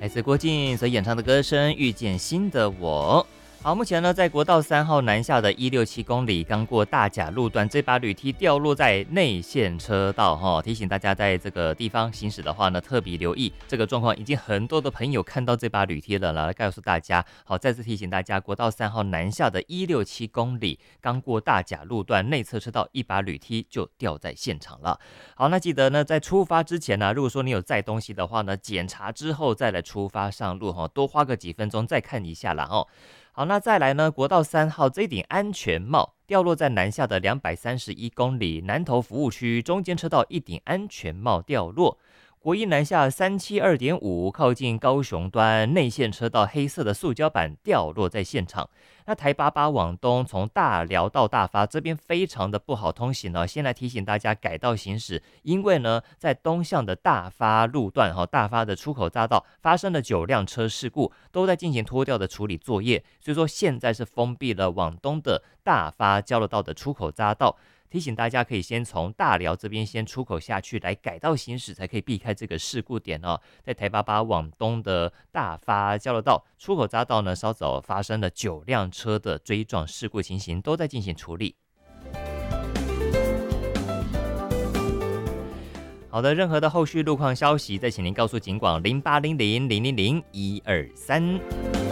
来自郭靖所演唱的歌声《遇见新的我》。好，目前呢，在国道3号南下的167公里，刚过大甲路段，这把铝梯掉落在内线车道哈，提醒大家在这个地方行驶的话呢，特别留意这个状况。已经很多的朋友看到这把铝梯了，来告诉大家。好，再次提醒大家，国道3号南下的167公里，刚过大甲路段内侧车道，一把铝梯就掉在现场了。好，那记得呢，在出发之前呢，如果说你有载东西的话呢，检查之后再来出发上路哈，多花个几分钟再看一下啦哦。好，那再来呢？国道3号这顶安全帽掉落在南下的231公里南投服务区中间车道，一顶安全帽掉落。国一南下372.5靠近高雄端内线车道，黑色的塑胶板掉落在现场。那台88往东从大寮到大发这边非常的不好通行哦，先来提醒大家改道行驶，因为呢在东向的大发路段大发的出口匝道发生了9辆车事故，都在进行拖吊的处理作业，所以说现在是封闭了往东的大发交流道的出口匝道。提醒大家可以先从大寮这边先出口下去，来改道行驶，才可以避开这个事故点哦。在台88往东的大发交流道出口匝道呢，稍早发生了9辆车的追撞事故情形，都在进行处理。好的，任何的后续路况消息，再请您告诉警广0800000123。